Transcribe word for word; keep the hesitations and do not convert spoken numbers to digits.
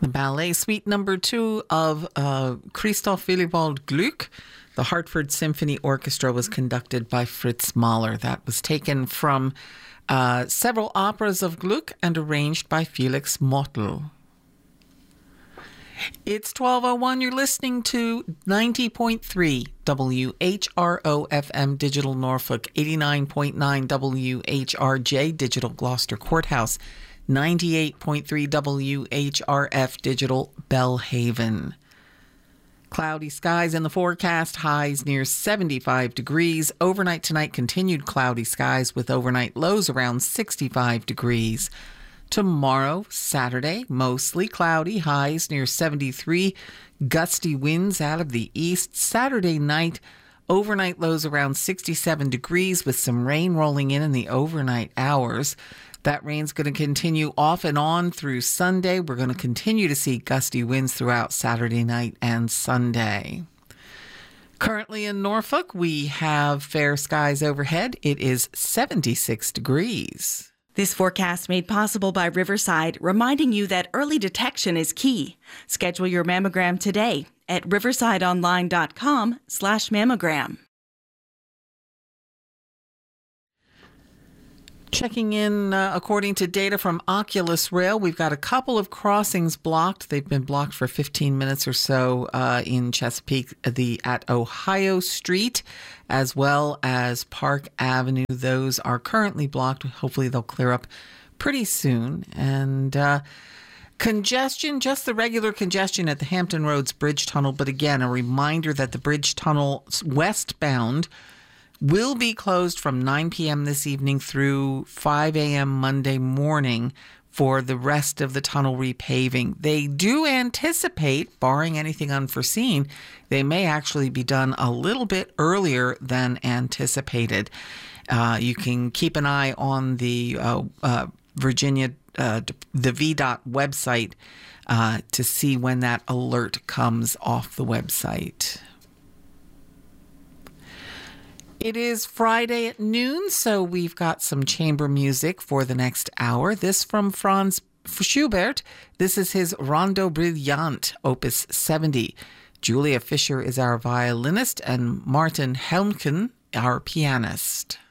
The ballet suite number two of uh, Christoph Willibald Gluck, the Hartford Symphony Orchestra, was conducted by Fritz Mahler. That was taken from uh, several operas of Gluck and arranged by Felix Mottl. It's twelve oh one. You're listening to ninety point three W H R O F M Digital Norfolk, eighty-nine point nine W H R J Digital Gloucester Courthouse, ninety-eight point three W H R F Digital Bellhaven. Cloudy skies in the forecast, highs near seventy-five degrees. Overnight tonight, continued cloudy skies with overnight lows around sixty-five degrees. Tomorrow, Saturday, mostly cloudy, highs near seventy-three, gusty winds out of the east. Saturday night, overnight lows around sixty-seven degrees with some rain rolling in in the overnight hours. That rain's going to continue off and on through Sunday. We're going to continue to see gusty winds throughout Saturday night and Sunday. Currently in Norfolk, we have fair skies overhead. It is seventy-six degrees. This forecast made possible by Riverside, reminding you that early detection is key. Schedule your mammogram today at riversideonline.com slash mammogram. Checking in, uh, according to data from Oculus Rail, we've got a couple of crossings blocked. They've been blocked for fifteen minutes or so uh, in Chesapeake, the at Ohio Street, as well as Park Avenue. Those are currently blocked. Hopefully they'll clear up pretty soon. And uh, congestion, just the regular congestion at the Hampton Roads Bridge Tunnel. But again, a reminder that the Bridge Tunnel westbound will be closed from nine p.m. this evening through five a.m. Monday morning for the rest of the tunnel repaving. They do anticipate, barring anything unforeseen, they may actually be done a little bit earlier than anticipated. Uh, you can keep an eye on the uh, uh, Virginia, uh, the V DOT website uh, to see when that alert comes off the website. It is Friday at noon, so we've got some chamber music for the next hour. This from Franz Schubert. This is his Rondo Brillante, Opus seventy. Julia Fischer is our violinist and Martin Helmken, our pianist.